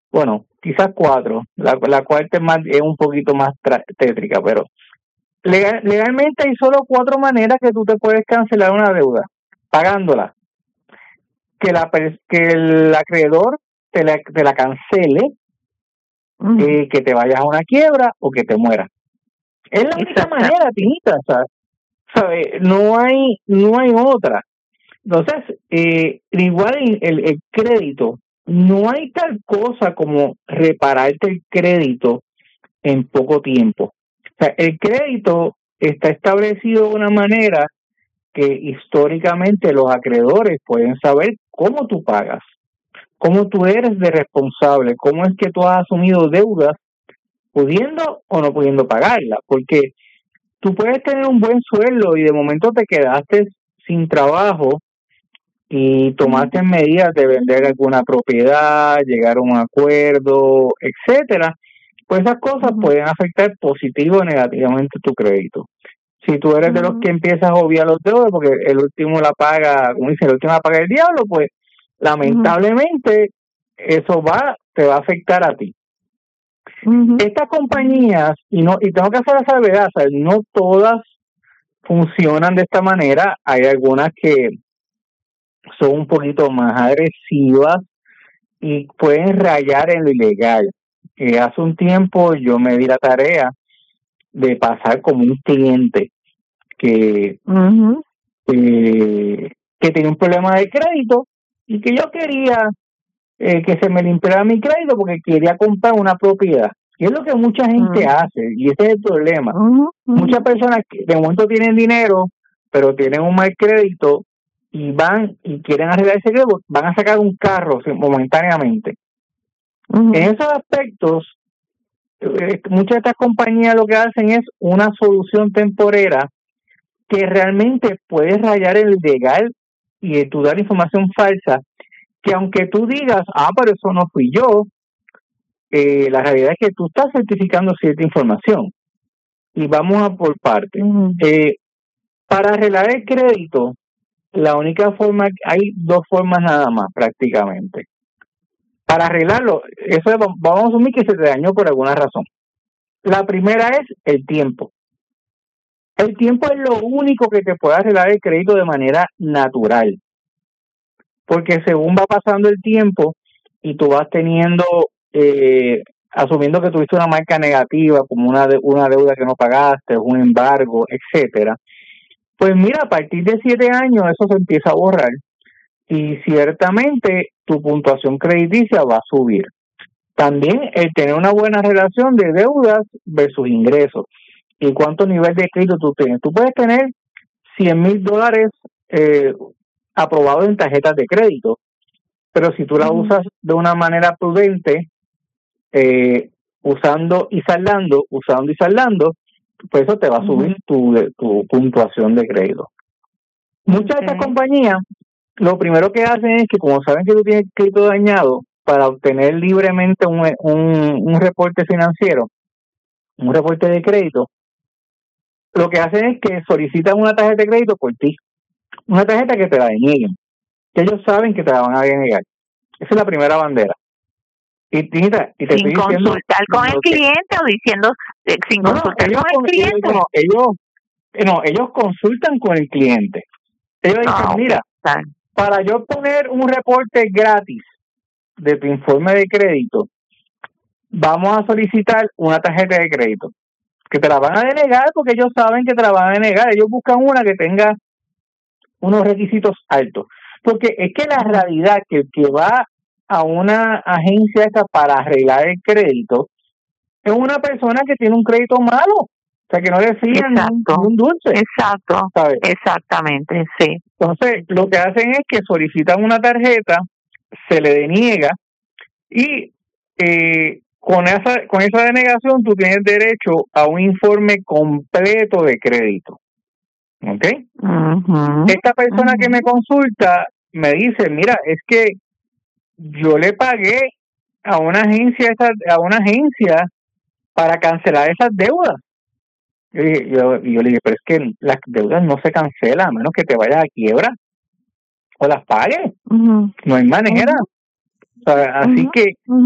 bueno, quizás 4, la cuarta es un poquito más tétrica, pero legalmente hay solo 4 maneras que tú te puedes cancelar una deuda, pagándola. Que el acreedor te la cancele, que te vayas a una quiebra o que te mueras. Es la única manera, Tinita, ¿sabes? No hay otra. Entonces, igual el crédito, no hay tal cosa como repararte el crédito en poco tiempo. O sea, el crédito está establecido de una manera que históricamente los acreedores pueden saber cómo tú pagas, cómo tú eres de responsable, cómo es que tú has asumido deudas, pudiendo o no pudiendo pagarla, porque tú puedes tener un buen sueldo y de momento te quedaste sin trabajo y tomaste medidas de vender alguna propiedad, llegar a un acuerdo, etcétera. Pues esas cosas pueden afectar positivo o negativamente tu crédito. Si tú eres de los que empiezas a obviar los deudas porque el último la paga, como dice, el último la paga el diablo, pues lamentablemente eso te va a afectar a ti. Estas compañías, y tengo que hacer la salvedad, no todas funcionan de esta manera. Hay algunas que son un poquito más agresivas y pueden rayar en lo ilegal. Hace un tiempo yo me di la tarea de pasar como un cliente que tenía un problema de crédito y que yo quería que se me limpiara mi crédito porque quería comprar una propiedad. Y es lo que mucha gente hace, y ese es el problema. Muchas personas que de momento tienen dinero, pero tienen un mal crédito y van y quieren arreglar ese crédito, van a sacar un carro momentáneamente. En esos aspectos, muchas de estas compañías lo que hacen es una solución temporera que realmente puede rayar el legal y tú dar información falsa, que aunque tú digas, pero eso no fui yo, la realidad es que tú estás certificando cierta información. Y vamos a por partes. Para arreglar el crédito, la única forma, hay 2 formas nada más prácticamente. Para arreglarlo, vamos a asumir que se te dañó por alguna razón. La primera es el tiempo. El tiempo es lo único que te puede arreglar el crédito de manera natural. Porque según va pasando el tiempo y tú vas teniendo, asumiendo que tuviste una marca negativa, como una deuda que no pagaste, un embargo, etcétera, pues mira, a partir de 7 años eso se empieza a borrar y ciertamente tu puntuación crediticia va a subir. También el tener una buena relación de deudas versus ingresos y cuánto nivel de crédito tú tienes. Tú puedes tener $100,000 aprobados en tarjetas de crédito, pero si tú la usas de una manera prudente, usando y saldando, pues eso te va a subir tu puntuación de crédito. Muchas de estas compañías, lo primero que hacen es que, como saben que tú tienes crédito dañado, para obtener libremente un reporte financiero, un reporte de crédito, lo que hacen es que solicitan una tarjeta de crédito por ti, una tarjeta que te la denieguen, que ellos saben que te la van a denegar. Esa es la primera bandera. Y te sin consultar con el cliente o diciendo sin consultar con el cliente. Ellos consultan con el cliente. Ellos dicen, mira, para yo poner un reporte gratis de tu informe de crédito, vamos a solicitar una tarjeta de crédito, que te la van a denegar porque ellos saben que te la van a denegar. Ellos buscan una que tenga unos requisitos altos. Porque es que la realidad que el que va a una agencia esta para arreglar el crédito es una persona que tiene un crédito malo, o sea, que no le fían un dulce. Exacto, ¿sabes? Exactamente, sí. Entonces, lo que hacen es que solicitan una tarjeta, se le deniega y con esa denegación tú tienes derecho a un informe completo de crédito. ¿Ok? Esta persona que me consulta me dice, mira, es que yo le pagué a una agencia para cancelar esas deudas. Yo le dije, pero es que las deudas no se cancelan a menos que te vayas a quiebra o las pagues. No hay manera. O sea, así que